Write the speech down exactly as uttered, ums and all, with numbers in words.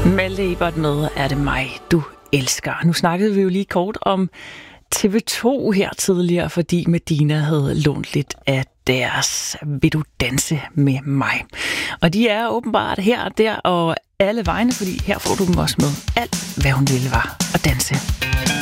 Malte Ebert med Er det mig, du elsker. Nu snakkede vi jo lige kort om T V to her tidligere, fordi Medina havde lånt lidt af deres Vil du danse med mig? Og de er åbenbart her og der og alle vegne, fordi her får du dem også med alt, hvad hun ville var at danse.